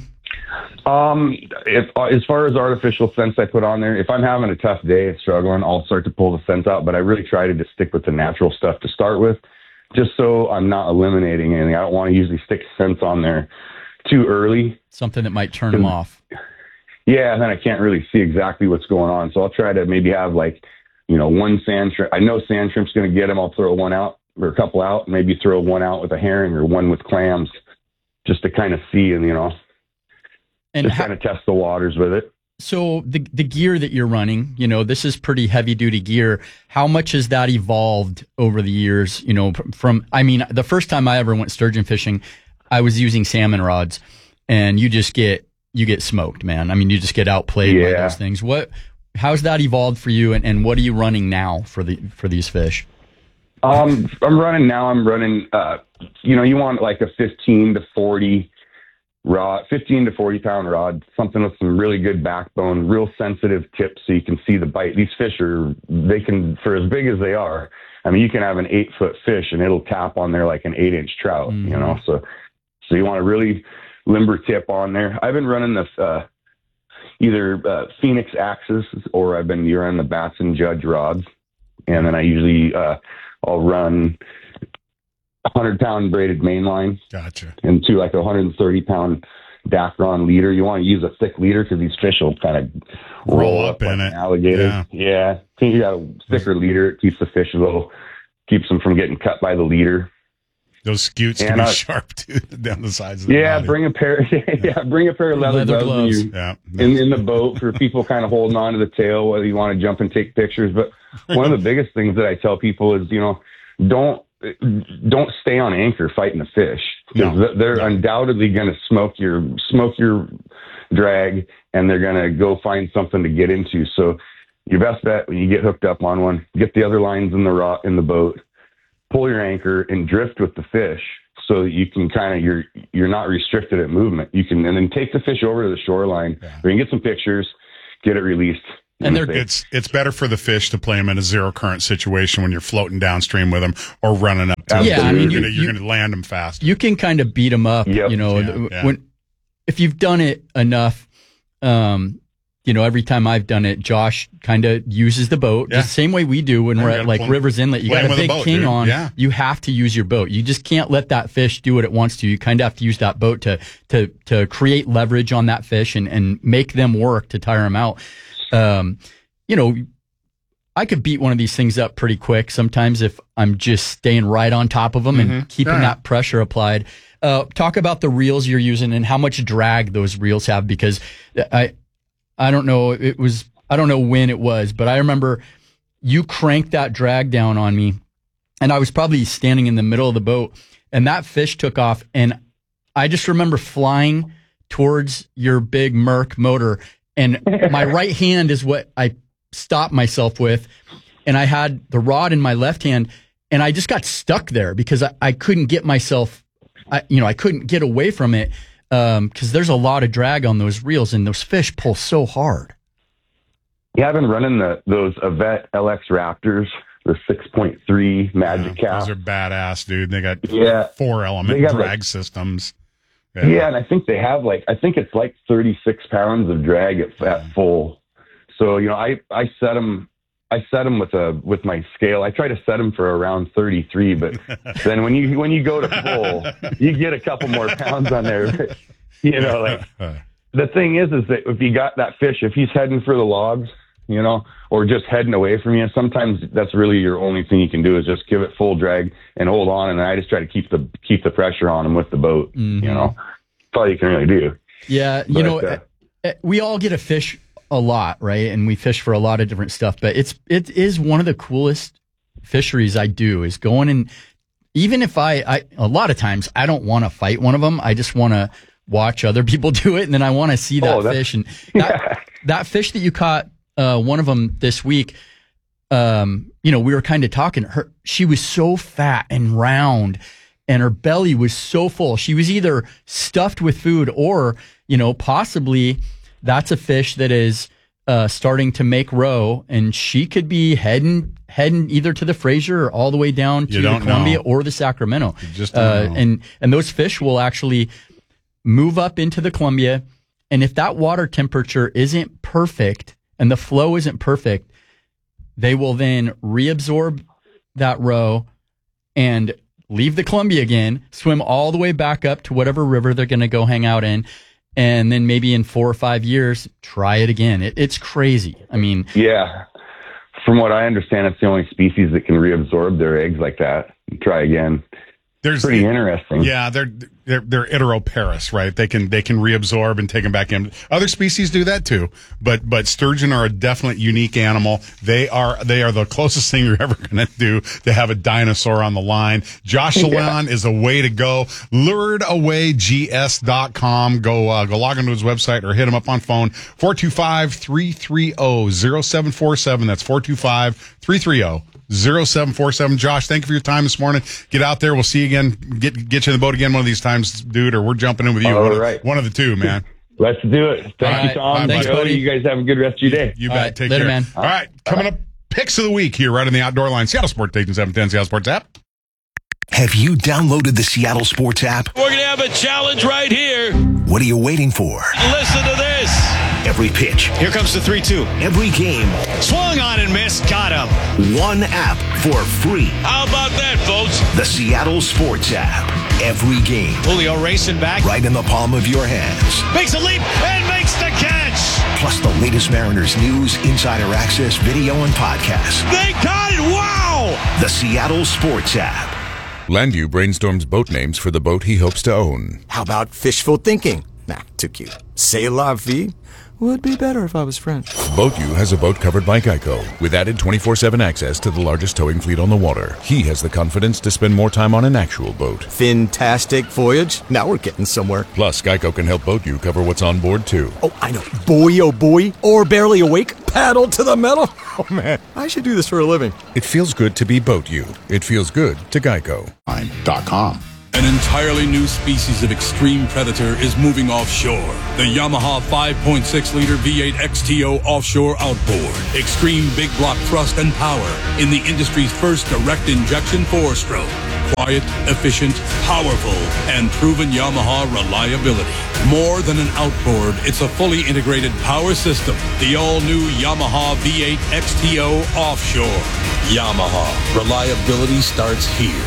As far as artificial scents I put on there, if I'm having a tough day and struggling, I'll start to pull the scents out, but I really try to just stick with the natural stuff to start with, just so I'm not eliminating anything. I don't want to usually stick scents on there too early. Something that might turn them off. Yeah, and then I can't really see exactly what's going on. So I'll try to maybe have one sand shrimp. I know sand shrimp's going to get them. I'll throw one out or a couple out, maybe throw one out with a herring or one with clams, just to kind of see and just kind of test the waters with it. So the gear that you're running, this is pretty heavy duty gear. How much has that evolved over the years? The first time I ever went sturgeon fishing, I was using salmon rods, and you get smoked, man. I mean, you just get outplayed by those things. How's that evolved for you, and what are you running now for these fish? I'm running, you want like a 15 to 40 pound rod, something with some really good backbone, real sensitive tips so you can see the bite. These fish for as big as they are, I mean, you can have an 8-foot fish and it'll tap on there like an 8-inch trout, so you want a really limber tip on there. I've been running the either Phoenix axes, or I've been running the Batson Judge rods, and then I usually I'll run 100-pound braided mainline. Gotcha. And to like a 130-pound Dacron leader. You want to use a thick leader because these fish will kind of roll up in like it. Alligator. Yeah. You got a thicker leader. It keeps the fish keeps them from getting cut by the leader. Those scutes can be sharp too down the sides of the body. Bring a pair of leather gloves in the boat for people kind of holding on to the tail, whether you want to jump and take pictures. But one of the biggest things that I tell people is, don't stay on anchor fighting the fish. because they're undoubtedly going to smoke your drag, and they're going to go find something to get into. So your best bet when you get hooked up on one, get the other lines in the boat, pull your anchor, and drift with the fish so that you can you're not restricted at movement. You can, and then take the fish over to the shoreline, or you can get some pictures, get it released. And it's better for the fish to play them in a zero current situation when you're floating downstream with them or running up to them. Yeah, I mean, you're going to land them fast. You can kind of beat them up, if you've done it enough. Every time I've done it, Josh kind of uses the boat the same way we do when we're at like Rivers Inlet. You got a big king on. Yeah. You have to use your boat. You just can't let that fish do what it wants to. You kind of have to use that boat to create leverage on that fish and make them work to tire them out. I could beat one of these things up pretty quick sometimes if I'm just staying right on top of them and keeping that pressure applied. Talk about the reels you're using and how much drag those reels have, because I don't know. I don't know when it was, but I remember you cranked that drag down on me, and I was probably standing in the middle of the boat, and that fish took off, and I just remember flying towards your big Merc motor, and my right hand is what I stopped myself with, and I had the rod in my left hand, and I just got stuck there because I couldn't get myself, I couldn't get away from it. Because there's a lot of drag on those reels, and those fish pull so hard. Yeah, I've been running those Avette LX Raptors, the 6.3 Magic Cap. Those are badass, dude. They got 4-element drag systems. Yeah, and I think they have it's like 36 pounds of drag at full. So I set them. I set them with my scale. I try to set them for around 33, but then when you go to full, you get a couple more pounds on there. The thing is that if you got that fish, if he's heading for the logs, or just heading away from you, sometimes that's really your only thing you can do is just give it full drag and hold on. And I just try to keep the pressure on him with the boat. Mm-hmm. That's all you can really do. Yeah, we all get a fish a lot, right? And we fish for a lot of different stuff, but it is one of the coolest fisheries I do is going and even if I a lot of times I don't want to fight one of them. I just want to watch other people do it. And then I want to see that fish and that fish that you caught, one of them this week, we were kind of talking she was so fat and round and her belly was so full. She was either stuffed with food or, possibly that's a fish that is starting to make roe, and she could be heading either to the Fraser or all the way down to the Columbia or the Sacramento. You just don't know. And those fish will actually move up into the Columbia, and if that water temperature isn't perfect and the flow isn't perfect, they will then reabsorb that roe and leave the Columbia again, swim all the way back up to whatever river they're going to go hang out in. And then maybe in 4 or 5 years, try it again. It's crazy. I mean, yeah. From what I understand, it's the only species that can reabsorb their eggs like that. Try again. Pretty interesting. Yeah, they're Iteroparis, right? They can reabsorb and take them back in. Other species do that too, but sturgeon are a definite unique animal. They are the closest thing you're ever going to do to have a dinosaur on the line. Josh Salon is a way to go. LuredAwayGS.com. Go log onto his website or hit him up on phone 425-330-0747. That's 425-330-0747. Josh, thank you for your time this morning. Get out there. We'll see you again. Get you in the boat again one of these times, dude, or we're jumping in with you. One of the two, man. Let's do it. Thank you, Tom. Thanks, buddy. You guys have a good rest of your day. You bet. Take later, care. Man. All right. Coming up, picks of the week here right on the Outdoor Line. Seattle Sports Station 710 Seattle Sports app. Have you downloaded the Seattle Sports app? We're going to have a challenge right here. What are you waiting for? Listen to this. Every pitch. Here comes the 3-2. Every game. Swung on and missed. Got him. One app for free. How about that, folks? The Seattle Sports app. Every game. Julio racing back. Right in the palm of your hands. Makes a leap and makes the catch. Plus the latest Mariners news, insider access, video, and podcasts. They got it. Wow. The Seattle Sports app. Landview brainstorms boat names for the boat he hopes to own. How about fishful thinking? Nah, too cute. C'est la vie? Would be better if I was French. Boat U has a boat covered by Geico with added 24/7 access to the largest towing fleet on the water. He has the confidence to spend more time on an actual boat. Fantastic voyage. Now we're getting somewhere. Plus, Geico can help Boat U cover what's on board too. Oh, I know. Boy, oh boy. Or barely awake. Paddle to the metal. Oh man, I should do this for a living. It feels good to be Boat U. It feels good to Geico. .com. An entirely new species of extreme predator is moving offshore. The Yamaha 5.6-liter V8 XTO offshore outboard. Extreme big block thrust and power in the industry's first direct injection 4-stroke. Quiet, efficient, powerful, and proven Yamaha reliability. More than an outboard, it's a fully integrated power system. The all-new Yamaha V8 XTO offshore. Yamaha. Reliability starts here.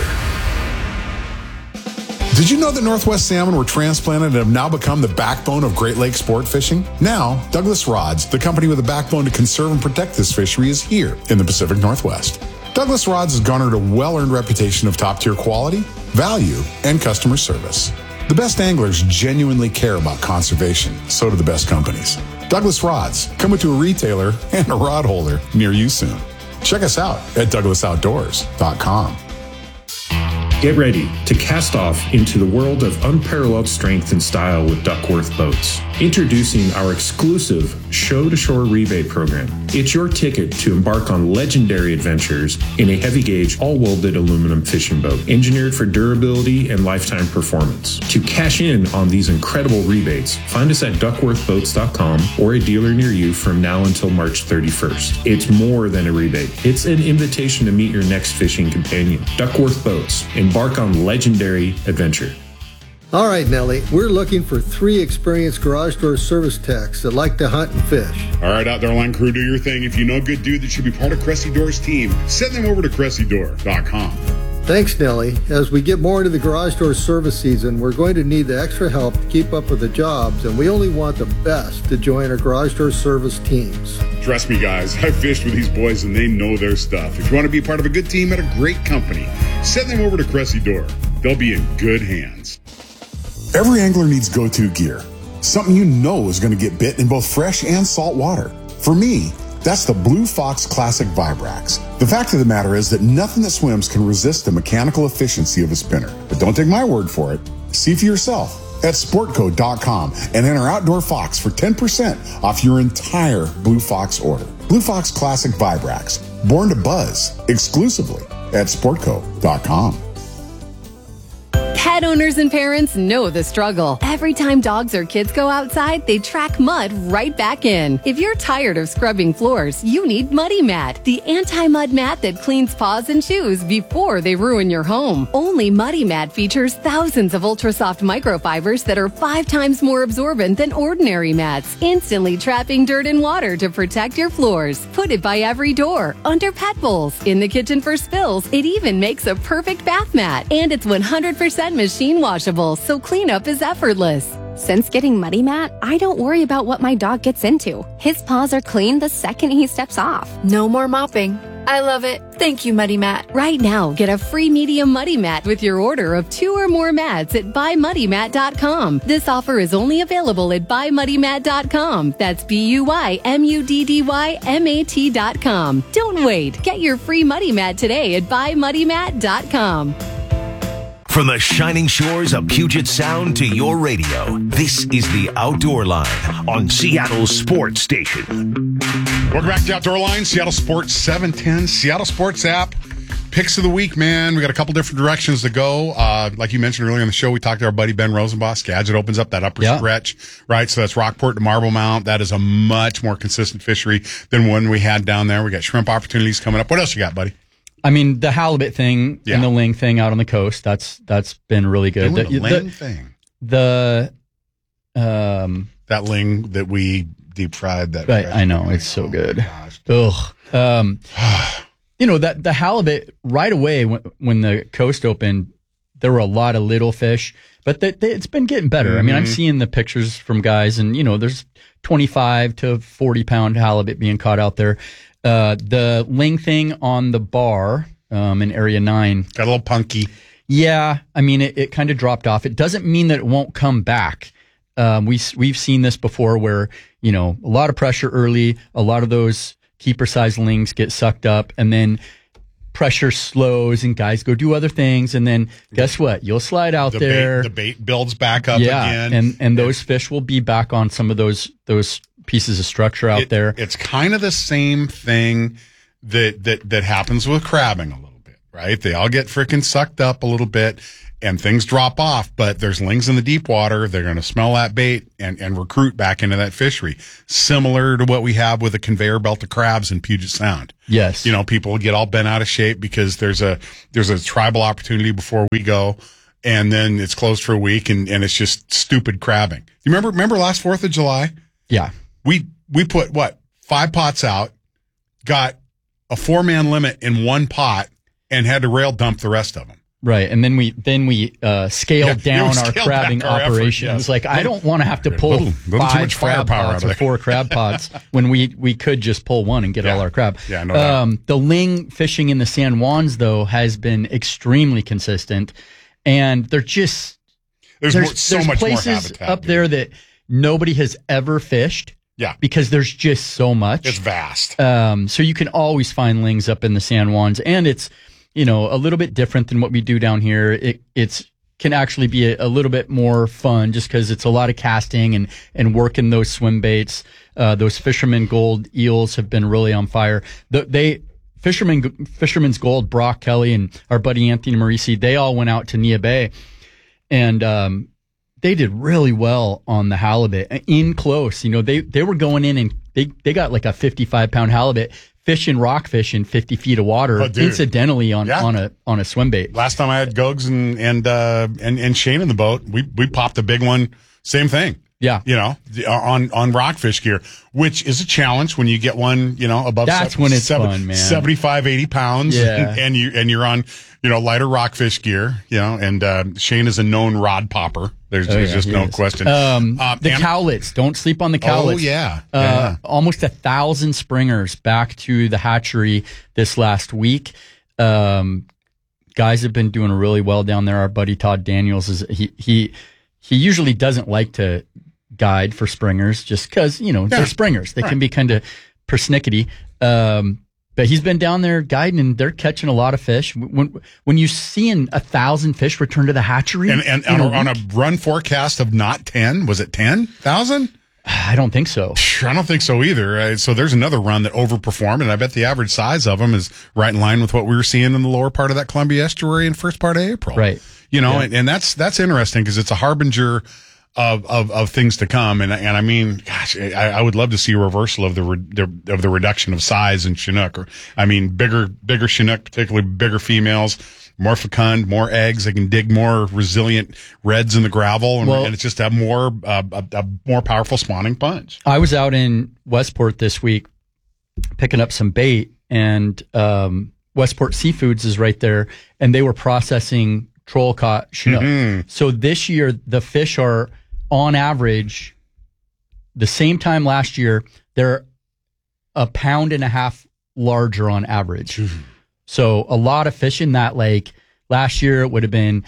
Did you know that Northwest salmon were transplanted and have now become the backbone of Great Lakes sport fishing? Now, Douglas Rods, the company with a backbone to conserve and protect this fishery, is here in the Pacific Northwest. Douglas Rods has garnered a well-earned reputation of top-tier quality, value, and customer service. The best anglers genuinely care about conservation. So do the best companies. Douglas Rods, coming to a retailer and a rod holder near you soon. Check us out at douglasoutdoors.com. Get ready to cast off into the world of unparalleled strength and style with Duckworth Boats. Introducing our exclusive Show-to-Shore rebate program. It's your ticket to embark on legendary adventures in a heavy-gauge, all-welded aluminum fishing boat, engineered for durability and lifetime performance. To cash in on these incredible rebates, find us at duckworthboats.com or a dealer near you from now until March 31st. It's more than a rebate. It's an invitation to meet your next fishing companion. Duckworth Boats. Embark on legendary adventure. All right, Nellie, we're looking for 3 experienced garage door service techs that like to hunt and fish. All right, Outdoor Line crew, do your thing. If you know a good dude that should be part of Cressy Door's team, send them over to CressyDoor.com. Thanks, Nellie. As we get more into the garage door service season, we're going to need the extra help to keep up with the jobs, and we only want the best to join our garage door service teams. Trust me, guys, I've fished with these boys and they know their stuff. If you want to be part of a good team at a great company, send them over to Cressy Door. They'll be in good hands. Every angler needs go-to gear. Something you know is going to get bit in both fresh and salt water. For me, that's the Blue Fox Classic Vibrax. The fact of the matter is that nothing that swims can resist the mechanical efficiency of a spinner. But don't take my word for it. See for yourself at sportco.com and enter Outdoor Fox for 10% off your entire Blue Fox order. Blue Fox Classic Vibrax, born to buzz, exclusively at sportco.com. Pet owners and parents know the struggle. Every time dogs or kids go outside, they track mud right back in. If you're tired of scrubbing floors, you need Muddy Mat, the anti-mud mat that cleans paws and shoes before they ruin your home. Only Muddy Mat features thousands of ultra-soft microfibers that are 5 times more absorbent than ordinary mats, instantly trapping dirt and water to protect your floors. Put it by every door, under pet bowls, in the kitchen for spills. It even makes a perfect bath mat. And it's 100% machine washable, so cleanup is effortless. Since getting Muddy Mat, I don't worry about what my dog gets into. His paws are clean the second he steps off. No more mopping. I love it. Thank you, Muddy Mat. Right now, get a free medium Muddy Mat with your order of 2 or more mats at buymuddymat.com. This offer is only available at buymuddymat.com. That's BUYMUDDYMAT.com. Don't wait. Get your free Muddy Mat today at buymuddymat.com. From the shining shores of Puget Sound to your radio, this is the Outdoor Line on Seattle's Sports Station. Welcome back to Outdoor Line, Seattle Sports 710, Seattle Sports app. Picks of the week, man. We got a couple different directions to go. Like you mentioned earlier in the show, we talked to our buddy Ben Rosenbach. Skagit opens up that upper stretch, right? So that's Rockport to Marble Mount. That is a much more consistent fishery than one we had down there. We got shrimp opportunities coming up. What else you got, buddy? I mean, the halibut thing and the ling thing out on the coast, that's been really good. The ling thing. That ling that we deep fried. I know, it's so good. Ugh. That the halibut right away when the coast opened, there were a lot of little fish, but it's been getting better. Mm-hmm. I mean, I'm seeing the pictures from guys, and there's 25 to 40 pound halibut being caught out there. The ling thing on the bar in Area 9 got a little punky. Yeah, I mean, it kind of dropped off. It doesn't mean that it won't come back. We've seen this before where, you know, a lot of pressure early, a lot of those keeper size lings get sucked up, and then pressure slows and guys go do other things, and then guess what? You'll slide out there. The bait builds back up again. And those fish will be back on some of those pieces of structure out there. It's kind of the same thing that happens with crabbing a little bit, right? They all get freaking sucked up a little bit and things drop off, but there's lings in the deep water. They're going to smell that bait and recruit back into that fishery. Similar to what we have with a conveyor belt of crabs in Puget Sound. Yes. You know, people get all bent out of shape because there's a tribal opportunity before we go, and then it's closed for a week and it's just stupid crabbing. You remember last 4th of July? Yeah. We put 5 pots out, got a 4-man limit in one pot, and had to rail dump the rest of them. Right, and then we scaled down our crabbing operation. Effort, yes. It was like, I don't want to have to pull 5 crab pots or 4 crab pots when we could just pull one and get all our crab. Yeah, no doubt. The ling fishing in the San Juans, though, has been extremely consistent, and there's so much more places habitat up there that nobody has ever fished. Yeah. Because there's just so much. It's vast. So you can always find lings up in the San Juans, and it's, you know, a little bit different than what we do down here. It's can actually be a little bit more fun just because it's a lot of casting and working those swim baits. Those Fisherman Gold eels have been really on fire. Fisherman's Gold, Brock Kelly and our buddy Anthony Marisi, they all went out to Nia Bay, and they did really well on the halibut in close. You know, they were going in and they got like a 55-pound halibut fishing rockfish in 50 feet of water, incidentally on a swim bait. Last time I had Gogs and Shane in the boat, we popped a big one. Same thing. Yeah. You know, on rockfish gear, which is a challenge when you get one, you know, above when it's fun, man. 75, 80 pounds. Yeah. And you're on, you know, lighter rockfish gear, you know, and Shane is a known rod popper. There's just no question. The cowlets, don't sleep on the cowlets. Oh, yeah. Almost 1,000 springers back to the hatchery this last week. Guys have been doing really well down there. Our buddy Todd Daniels he usually doesn't like to guide for springers just because, you know, they're springers. They can be kind of persnickety. But he's been down there guiding, and they're catching a lot of fish. When you see 1,000 fish return to the hatchery, and on a run forecast of not 10, was it 10,000? I don't think so. I don't think so either. So there's another run that overperformed, and I bet the average size of them is right in line with what we were seeing in the lower part of that Columbia estuary in first part of April. Right. You know, and that's interesting because it's a harbinger of things to come. And I mean, gosh, I would love to see a reversal of the reduction of size in Chinook. Bigger Chinook, particularly bigger females, more fecund, more eggs. They can dig more resilient reds in the gravel, and it's just a more powerful spawning punch. I was out in Westport this week picking up some bait, and Westport Seafoods is right there, and they were processing troll caught Chinook. Mm-hmm. So this year, the fish are on average, the same time last year, they're 1.5 pounds larger on average. Mm-hmm. So a lot of fish in that lake. Last year it would have been,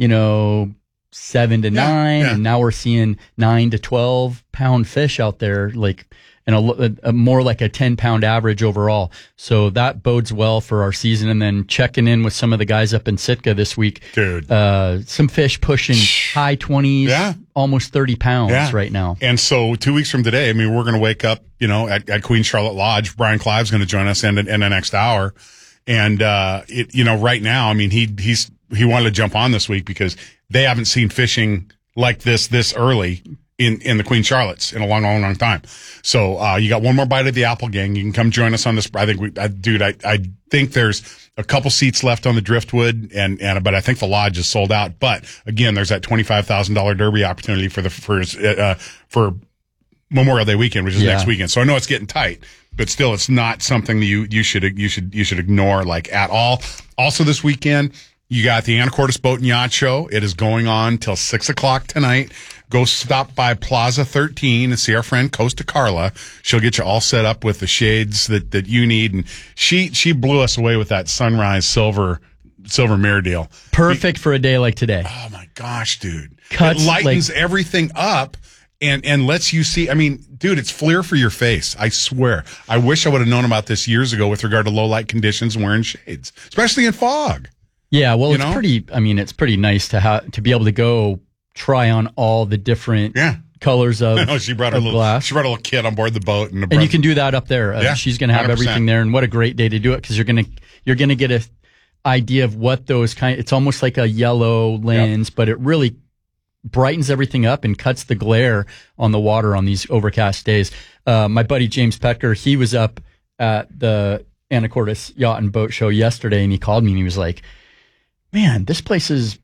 7 to 9, and now we're seeing 9 to 12 pound fish out there, and a more like a 10-pound average overall. So that bodes well for our season. And then checking in with some of the guys up in Sitka this week. Dude. Some fish pushing high 20s, almost 30 pounds right now. And so 2 weeks from today, we're going to wake up, at Queen Charlotte Lodge. Brian Clive's going to join us in the next hour. And, right now, he wanted to jump on this week because they haven't seen fishing like this early in the Queen Charlottes in a long, long, long time. So, you got one more bite of the apple, gang. You can come join us on this. I think there's a couple seats left on the Driftwood but I think the lodge is sold out. But again, there's that $25,000 Derby opportunity for Memorial Day weekend, which is next weekend. So I know it's getting tight, but still it's not something that you should ignore at all. Also this weekend, you got the Anacortes Boat and Yacht Show. It is going on till 6:00 tonight. Go stop by Plaza 13 and see our friend Costa Carla. She'll get you all set up with the shades that you need. And she blew us away with that Sunrise Silver mirror deal. Perfect for a day like today. Oh my gosh, dude. Cuts, it lightens everything up. and lets you see. I mean, dude, it's FLIR for your face. I swear. I wish I would have known about this years ago with regard to low light conditions and wearing shades, especially in fog. Yeah, well, it's pretty nice to be able to go try on all the different colors of I know, she brought a little kid on board the boat, and you can do that up there. She's going to have 100%. everything there, and what a great day to do it, because you're going to get a idea of what those it's almost like a yellow lens, but it really brightens everything up and cuts the glare on the water on these overcast days. My buddy James Petker, he was up at the Anacortes Yacht and Boat Show yesterday, and he called me and he was like, man, this place is